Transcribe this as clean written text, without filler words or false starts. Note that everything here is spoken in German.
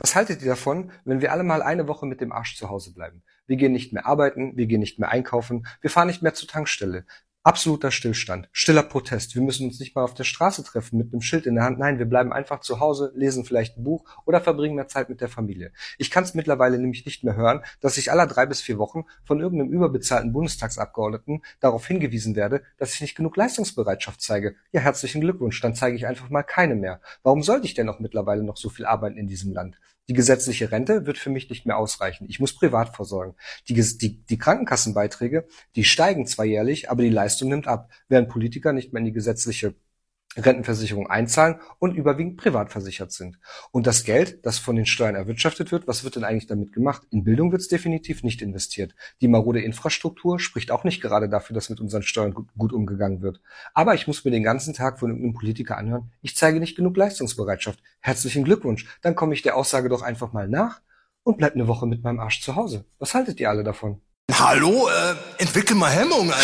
Was haltet ihr davon, wenn wir alle mal eine Woche mit dem Arsch zu Hause bleiben? Wir gehen nicht mehr arbeiten, wir gehen nicht mehr einkaufen, wir fahren nicht mehr zur Tankstelle. Absoluter Stillstand, stiller Protest. Wir müssen uns nicht mal auf der Straße treffen mit einem Schild in der Hand. Nein, wir bleiben einfach zu Hause, lesen vielleicht ein Buch oder verbringen mehr Zeit mit der Familie. Ich kann es mittlerweile nämlich nicht mehr hören, dass ich alle 3 bis 4 Wochen von irgendeinem überbezahlten Bundestagsabgeordneten darauf hingewiesen werde, dass ich nicht genug Leistungsbereitschaft zeige. Ja, herzlichen Glückwunsch, dann zeige ich einfach mal keine mehr. Warum sollte ich denn auch mittlerweile noch so viel arbeiten in diesem Land? Die gesetzliche Rente wird für mich nicht mehr ausreichen. Ich muss privat vorsorgen. Die Krankenkassenbeiträge, die steigen zwar jährlich, aber die Leistung nimmt ab, während Politiker nicht mehr in die gesetzliche Rentenversicherung einzahlen und überwiegend privat versichert sind. Und das Geld, das von den Steuern erwirtschaftet wird, was wird denn eigentlich damit gemacht? In Bildung wird es definitiv nicht investiert. Die marode Infrastruktur spricht auch nicht gerade dafür, dass mit unseren Steuern gut umgegangen wird. Aber ich muss mir den ganzen Tag von irgendeinem Politiker anhören, ich zeige nicht genug Leistungsbereitschaft. Herzlichen Glückwunsch. Dann komme ich der Aussage doch einfach mal nach und bleib eine Woche mit meinem Arsch zu Hause. Was haltet ihr alle davon? Hallo, entwickel mal Hemmung, Alter.